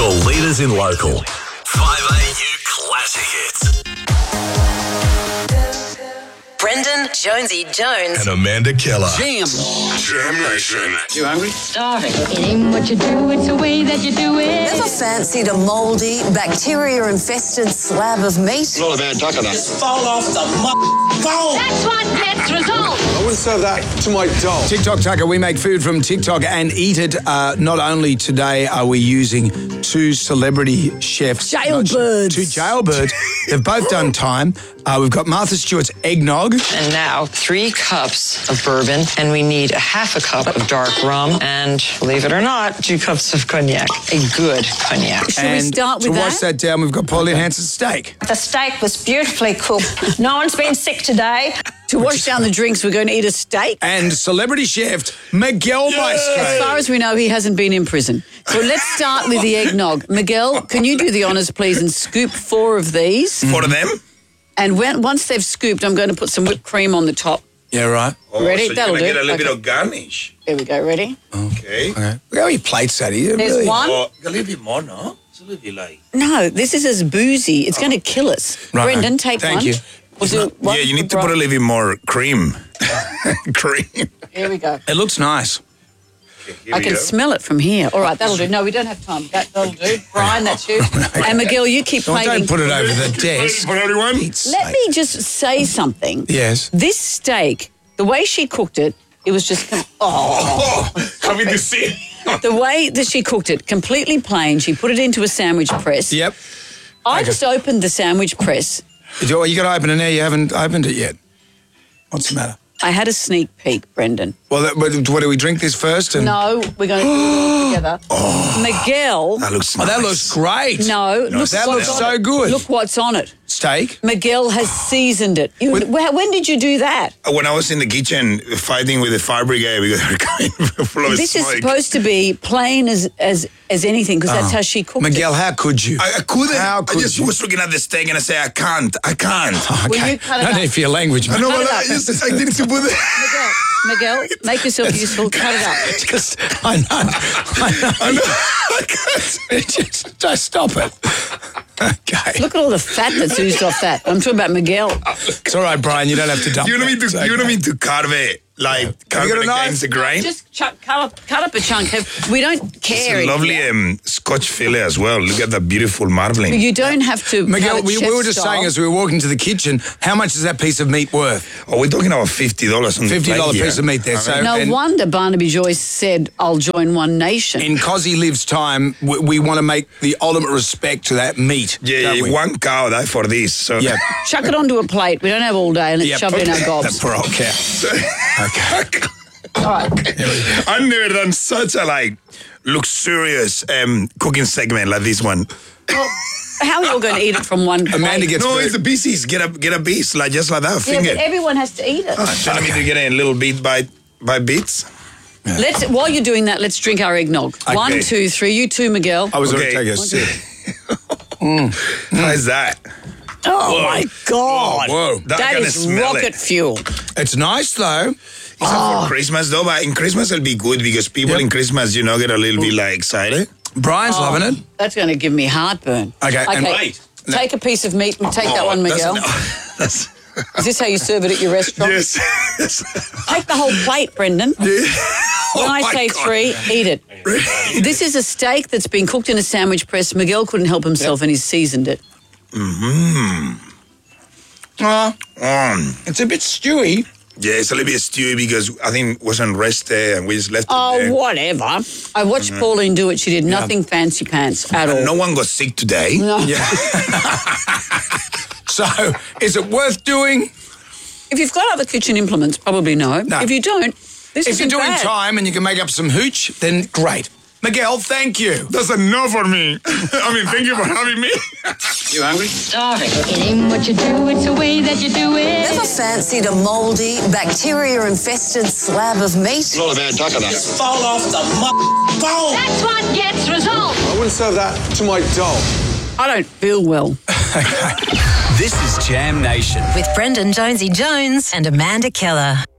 The leaders in local. 5AU Classic Hits. Brendan Jonesy Jones. And Amanda Keller. Jam Nation. You hungry? Starving. It ain't what you do, it's the way that you do it. Never fancied a mouldy, bacteria-infested slab of meat? Not a bad tucker, Just fall off the phone. That's what gets results. I wouldn't serve that to my dog. TikTok Tucker, we make food from TikTok and eat it. Not only today are we using two celebrity chefs. Jailbirds. Two jailbirds. They've both done time. We've got Martha Stewart's eggnog. And now 3 cups of bourbon, and we need a half a cup of dark rum, and believe it or not, 2 cups of cognac, a good cognac. Should we start with to that? wash that down, we've got Pauline Hanson's steak. The steak was beautifully cooked. No one's been sick today. To wash down the drinks, we're going to eat a steak. And celebrity chef Miguel Maestro. As far as we know, he hasn't been in prison. So let's start with the eggnog. Miguel, can you do the honours, please, and scoop 4 of these? 4 of them? And once they've scooped, I'm going to put some whipped cream on the top. Yeah, right. Ready? So That'll you're do. get a little bit Okay. of garnish. There we go. Ready? Okay. Okay. Look how he plates that. He There's really, one. Oh, a little bit more, no? It's a little bit like... No, this is as boozy. It's going to kill us. Right. Brendan, take Thank one. you. We'll do one Yeah, you for need to put a little bit more cream. Cream. Here we go. It looks nice. Here I we can go. smell it from here. All right, that'll do. No, we don't have time. That'll do. Brian, that's you. And Miguel, you keep Don't plating. put it over the desk. For everyone? Let me just say something. Yes. This steak, the way she cooked it, it was just... Coming to see. the way that she cooked it, completely plain. She put it into a sandwich press. Yep. I just opened the sandwich press. You got to open it now. You haven't opened it yet. What's the matter? I had a sneak peek, Brendan. Well, what do we drink this first? And No, we're going to do it all together. Miguel... That looks Oh, nice. that looks great. No, look that what's looks on so it. good. Look what's on it. Steak. Miguel has seasoned it. When did you do that? When I was in the kitchen fighting with the fire brigade because they were coming full of This smoke. is supposed to be plain as anything because that's how she cooked Miguel, it. how could you? I couldn't. How I could just you? was looking at the steak and I say, I can't. Will you cut it No up? need for your language, man. No, Cut but it I up. just I didn't put it. Miguel, make yourself useful. Cut it up. Just, I know. Just stop it. Okay. Look at all the fat that's oozed off that. I'm talking about Miguel. It's all right, Brian. You don't have to dump You don't mean it. It's to. You okay. don't mean to carve it like carve got it a knife? against the grain. Just cut up a chunk. We don't It's care. a lovely Scotch fillet as well. Look at that beautiful marbling. You don't have to. Miguel, cut it we chef were just style. saying as we were walking to the kitchen, how much is that piece of meat worth? Oh, we're talking about $50 on the $50 plate here. piece of meat there. So, No and wonder Barnaby Joyce said, "I'll join One Nation." in Cozzy Lives time, we want to make the ultimate respect to that meat. Yeah, don't we? one cow that for this. So Yeah. Chuck it onto a plate. We don't have all day, and let's Yeah, shove it in our That gobs. poor old cow. Okay. All right. I've never done such a luxurious cooking segment like this one. How are you all going to eat it from one plate? Amanda gets No, very- it's a pieces. Get a piece just like that. Yeah, Finger. but everyone has to eat it. Telling me to get it a little bit by bits. While you're doing that, let's drink our eggnog. Okay. 1, 2, 3. You two, Miguel. I was Okay. going to take a sip. How's that? Oh my God! Whoa. That That gonna is smell rocket it. fuel. It's nice, though. It's not for Christmas though, but in Christmas it'll be good because people Yep. in Christmas, get a little bit excited. Brian's loving it. That's going to give me heartburn. Okay, and wait. Take a piece of meat and take that one, Miguel. That's Is this how you serve it at your restaurant? yes. Take the whole plate, Brendan. When I my say God. 3, eat it. This is a steak that's been cooked in a sandwich press. Miguel couldn't help himself and he's seasoned it. It's a bit stewy. Yeah, it's a little bit stewy because I think it wasn't rested and we just left it there. Oh, whatever. I watched Pauline do it. She did nothing fancy pants at all. No one got sick today. No. So, is it worth doing? If you've got other kitchen implements, probably no. No. If you don't, this If isn't you're doing bad. time and you can make up some hooch, then great. Miguel, thank you. That's a no for me. I mean, thank you for having me. You hungry? Starving. It ain't what you do, it's the way that you do it. Never fancied a mouldy, bacteria-infested slab of meat? Not a bad tucker, Just fall off the phone. That's what gets results. I wouldn't serve that to my dog. I don't feel well. This is Jam Nation. With Brendan Jonesy Jones and Amanda Keller.